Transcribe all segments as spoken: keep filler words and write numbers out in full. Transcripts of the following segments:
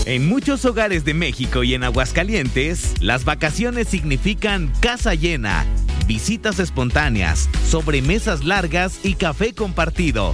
En muchos hogares de México y en Aguascalientes, las vacaciones significan casa llena, visitas espontáneas, sobremesas largas y café compartido.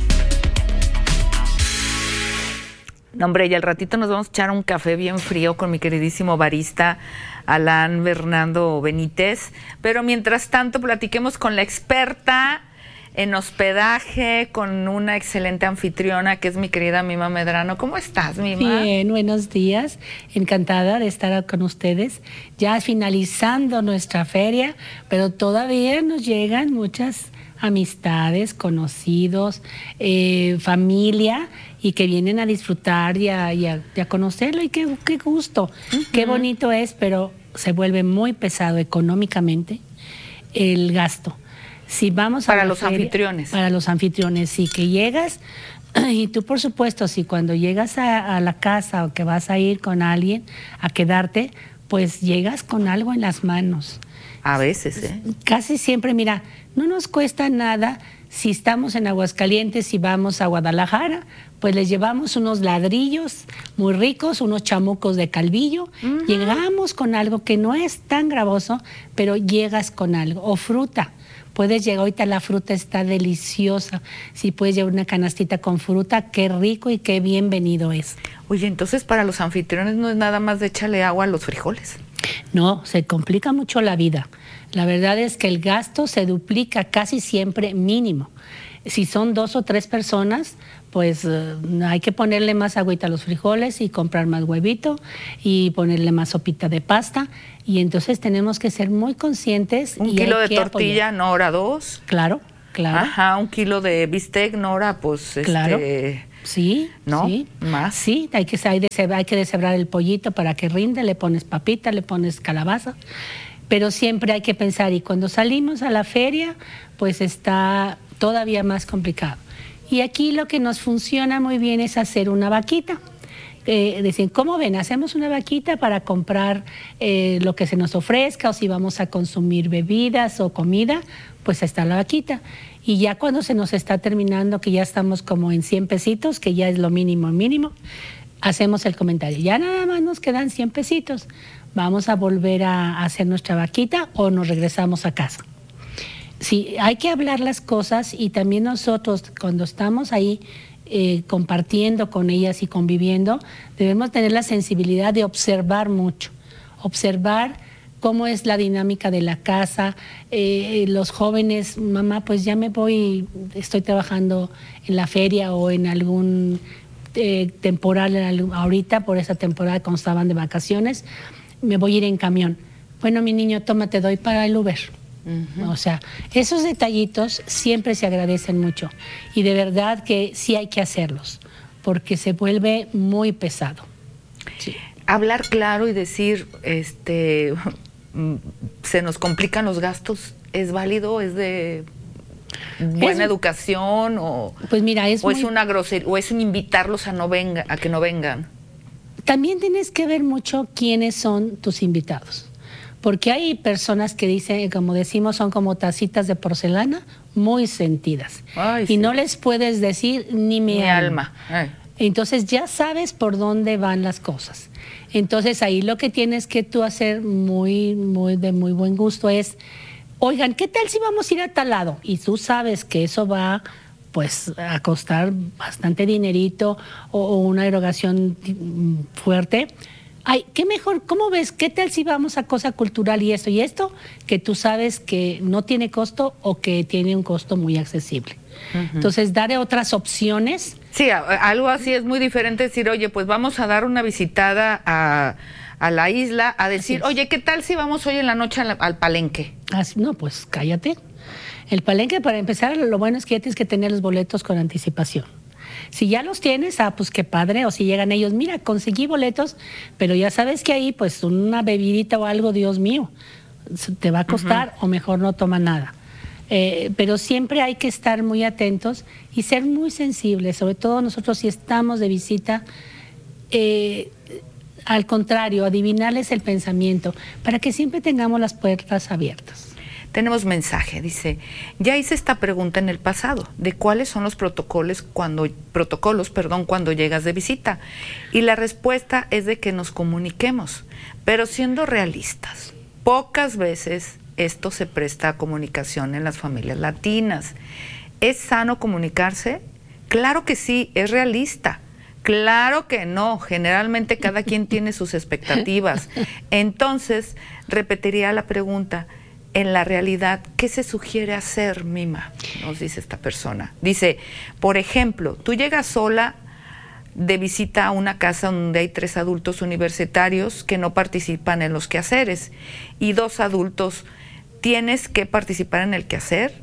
No, hombre, y al ratito nos vamos a echar un café bien frío con mi queridísimo barista Alan Bernardo Benítez. Pero mientras tanto, platiquemos con la experta en hospedaje, con una excelente anfitriona que es mi querida Mima Medrano. ¿Cómo estás, Mima? Bien, buenos días. Encantada de estar con ustedes. Ya finalizando nuestra feria, pero todavía nos llegan muchas amistades, conocidos, eh, familia, y que vienen a disfrutar y a, y a, y a conocerlo, y qué, qué gusto, uh-huh. Qué bonito es, pero se vuelve muy pesado económicamente el gasto. Si vamos para a los feria, anfitriones. Para los anfitriones, sí, que llegas, y tú por supuesto, si cuando llegas a, a la casa o que vas a ir con alguien a quedarte, pues llegas con algo en las manos. A veces, ¿eh? Casi siempre, mira, no nos cuesta nada. Si estamos en Aguascalientes y vamos a Guadalajara, pues les llevamos unos ladrillos muy ricos, unos chamucos de calvillo. Uh-huh. Llegamos con algo que no es tan gravoso, pero llegas con algo. O fruta. Puedes llegar, ahorita la fruta está deliciosa. Si puedes llevar una canastita con fruta, qué rico y qué bienvenido es. Oye, entonces para los anfitriones no es nada más de echarle agua a los frijoles. No, se complica mucho la vida. La verdad es que el gasto se duplica casi siempre mínimo. Si son dos o tres personas, pues uh, hay que ponerle más agüita a los frijoles y comprar más huevito y ponerle más sopita de pasta. Y entonces tenemos que ser muy conscientes. Un y kilo de tortilla, apoyar. Nora, dos. Claro, claro. Ajá, un kilo de bistec, Nora, pues claro. este... Sí, ¿no? Sí. Más. Sí, hay que, hay, de, hay que deshebrar el pollito para que rinde, le pones papita, le pones calabaza. Pero siempre hay que pensar, y cuando salimos a la feria, pues está todavía más complicado. Y aquí lo que nos funciona muy bien es hacer una vaquita. Eh, decir, ¿cómo ven? Hacemos una vaquita para comprar eh, lo que se nos ofrezca, o si vamos a consumir bebidas o comida, pues está la vaquita. Y ya cuando se nos está terminando, que ya estamos como en cien pesitos, que ya es lo mínimo mínimo, hacemos el comentario. Ya nada más nos quedan cien pesitos. Vamos a volver a hacer nuestra vaquita o nos regresamos a casa. Sí, hay que hablar las cosas, y también nosotros cuando estamos ahí eh, compartiendo con ellas y conviviendo, debemos tener la sensibilidad de observar mucho, observar cómo es la dinámica de la casa. Eh, los jóvenes, mamá, pues ya me voy, estoy trabajando en la feria o en algún eh, temporal ahorita, por esa temporada cuando estaban de vacaciones, me voy a ir en camión. Bueno, mi niño, toma, te doy para el Uber. Uh-huh. O sea, esos detallitos siempre se agradecen mucho, y de verdad que sí hay que hacerlos, porque se vuelve muy pesado. Sí. Hablar claro y decir, este, se nos complican los gastos, ¿es válido? ¿Es de buena es, educación? O, pues mira, es o muy, es una grosería, o es un invitarlos a no venga, a que no vengan. También tienes que ver mucho quiénes son tus invitados, porque hay personas que dicen, como decimos, son como tacitas de porcelana muy sentidas. Ay, y sí. No les puedes decir ni mi, mi alma. alma. Entonces ya sabes por dónde van las cosas. Entonces ahí lo que tienes que tú hacer muy, muy de muy buen gusto es, oigan, ¿qué tal si vamos a ir a tal lado? Y tú sabes que eso va pues a costar bastante dinerito o, o una erogación fuerte. Ay, qué mejor, ¿cómo ves? ¿Qué tal si vamos a cosa cultural y esto y esto? Que tú sabes que no tiene costo o que tiene un costo muy accesible. Uh-huh. Entonces, darle otras opciones. Sí, algo así es muy diferente decir, oye, pues vamos a dar una visitada a, a la isla, a decir, oye, ¿qué tal si vamos hoy en la noche al, al Palenque? Así, no, pues cállate. El Palenque, para empezar, lo bueno es que ya tienes que tener los boletos con anticipación. Si ya los tienes, ah, pues qué padre, o si llegan ellos, mira, conseguí boletos, pero ya sabes que ahí, pues una bebidita o algo, Dios mío, te va a costar, uh-huh. O mejor no toma nada. Eh, pero siempre hay que estar muy atentos y ser muy sensibles, sobre todo nosotros si estamos de visita, eh, al contrario, adivinarles el pensamiento, para que siempre tengamos las puertas abiertas. Tenemos mensaje, dice, ya hice esta pregunta en el pasado, de cuáles son los protocolos cuando, protocolos, perdón, cuando llegas de visita. Y la respuesta es de que nos comuniquemos, pero siendo realistas, pocas veces esto se presta a comunicación en las familias latinas. ¿Es sano comunicarse? Claro que sí, es realista. Claro que no, generalmente cada quien tiene sus expectativas. Entonces, repetiría la pregunta, en la realidad, ¿qué se sugiere hacer, Mima? Nos dice esta persona. Dice, por ejemplo, tú llegas sola de visita a una casa donde hay tres adultos universitarios que no participan en los quehaceres y dos adultos. ¿Tienes que participar en el quehacer?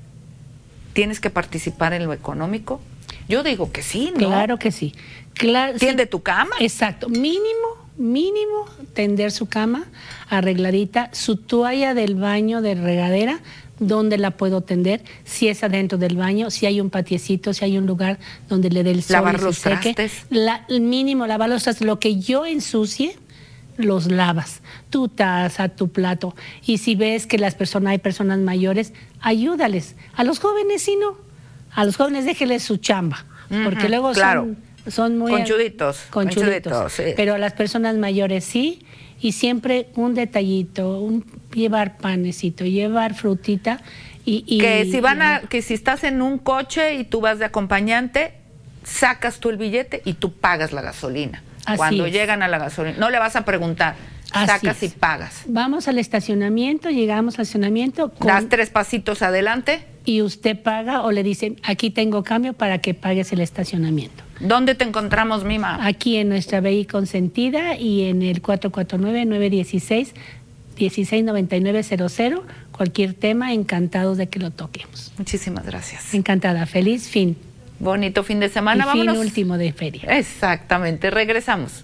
¿Tienes que participar en lo económico? Yo digo que sí, ¿no? Claro que sí. Claro, ¿Tiende sí. tu cama? Exacto. Mínimo, mínimo tender su cama arregladita, su toalla del baño de regadera, donde la puedo tender, si es adentro del baño, si hay un patiecito, si hay un lugar donde le dé el sol lavar y se los seque. trastes. La, el mínimo, lavar los trastes. Lo que yo ensucie, los lavas. Tu taza, tu plato. Y si ves que las personas, hay personas mayores, ayúdales. A los jóvenes sí no. A los jóvenes déjenles su chamba. Porque Uh-huh, luego claro. son, son muy... Conchuditos. Conchuditos. Conchuditos, sí. Pero a las personas mayores sí. Y siempre un detallito, un, llevar panecito, llevar frutita. Y, y, que si van a, y, que si estás en un coche y tú vas de acompañante, sacas tú el billete y tú pagas la gasolina. Así Cuando es. llegan a la gasolina, no le vas a preguntar, Así sacas es. y pagas. Vamos al estacionamiento, llegamos al estacionamiento. Con, Das tres pasitos adelante. y usted paga o le dicen, aquí tengo cambio para que pagues el estacionamiento. ¿Dónde te encontramos, Mima? Aquí en nuestra B I consentida y en el cuatro cuatro nueve, nueve uno seis, uno seis nueve nueve cero cero. Cualquier tema, encantados de que lo toquemos. Muchísimas gracias. Encantada. Feliz fin. Bonito fin de semana. Y fin Vámonos. último de feria. Exactamente. Regresamos.